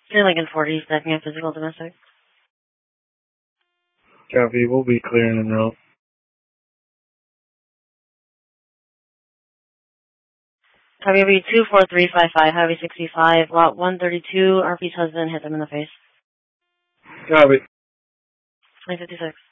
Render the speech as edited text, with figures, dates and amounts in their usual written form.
You're like in 40s, stacking up physical domestic. Copy, we'll be clearing en route. Copy, will be 24355, Highway 65, lot 132, RP's husband hit them in the face. Copy. 956.